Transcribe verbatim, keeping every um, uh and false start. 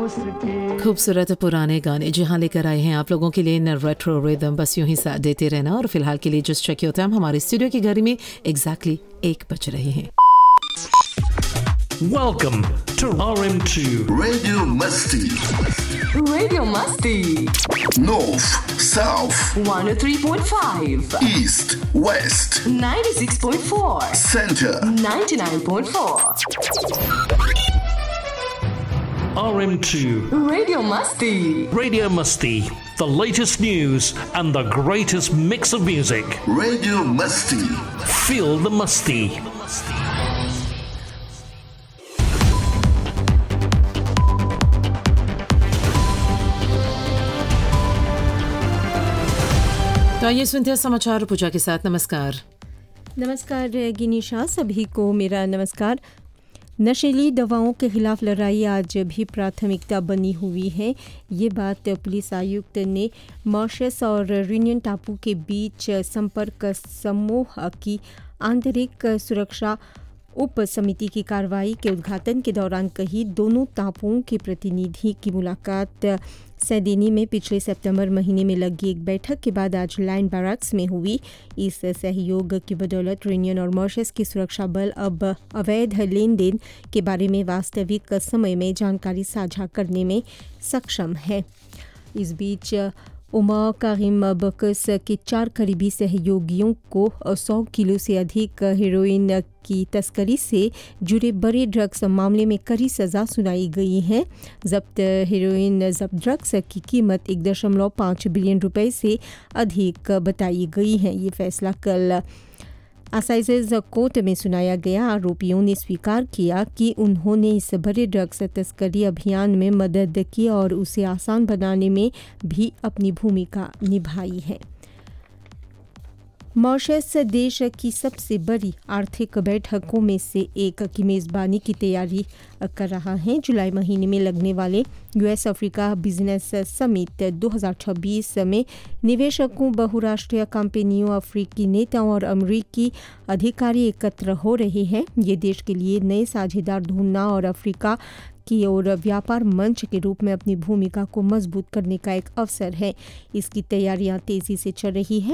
खूबसूरत पुराने गाने जहां लेकर आए हैं आप लोगों के लिए इन रेट्रो रिदम। बस यूं ही साथ देते रहना। और फिलहाल के लिए जस्ट चेक योर टाइम, हमारे स्टूडियो की घड़ी में एग्जैक्टली एक बज रहे हैं। Welcome to R M two Radio Masti. Radio Masti. North, South. one oh three point five. East, West. ninety-six point four. Center. ninety-nine point four. R M two Radio Masti. Radio Masti, the latest news and the greatest mix of music. Radio Masti. Feel the Masti. तो आइए सुनते हैं समाचार पूजा के साथ। नमस्कार। नमस्कार गिनीशा, सभी को मेरा नमस्कार। नशीली दवाओं के खिलाफ लड़ाई आज भी प्राथमिकता बनी हुई है। ये बात पुलिस आयुक्त ने मॉरिशस और यूनियन टापू के बीच संपर्क समूह की आंतरिक सुरक्षा उप समिति की कार्रवाई के उद्घाटन के दौरान कही। दोनों टापुओं के प्रतिनिधि की मुलाकात सैदेनी में पिछले सितंबर महीने में लगी एक बैठक के बाद आज लाइन बैरक्स में हुई। इस सहयोग की बदौलत यूनियन और मॉरिशस की सुरक्षा बल अब अवैध लेन देन के बारे में वास्तविक समय में जानकारी साझा करने में सक्षम है। इस बीच उमा कारिम बकस के चार करीबी सहयोगियों को सौ किलो से अधिक हेरोइन की तस्करी से जुड़े बड़े ड्रग्स मामले में कड़ी सज़ा सुनाई गई है। जब्त हेरोइन जब्त ड्रग्स की कीमत एक दशमलव पाँच बिलियन रुपए से अधिक बताई गई है। ये फैसला कल असाइजेज कोर्ट में सुनाया गया। आरोपियों ने स्वीकार किया कि उन्होंने इस बड़े ड्रग्स तस्करी अभियान में मदद की और उसे आसान बनाने में भी अपनी भूमिका निभाई है। मॉरिशस देश की सबसे बड़ी आर्थिक बैठकों में से एक की मेज़बानी की तैयारी कर रहा है। जुलाई महीने में लगने वाले यूएस अफ्रीका बिजनेस समिट दो हज़ार छब्बीस में निवेशकों, बहुराष्ट्रीय कंपनियों, अफ्रीकी नेताओं और अमेरिकी अधिकारी एकत्र हो रहे हैं। ये देश के लिए नए साझेदार ढूंढना और अफ्रीका की ओर व्यापार मंच के रूप में अपनी भूमिका को मजबूत करने का एक अवसर है। इसकी तैयारियां तेजी से चल रही है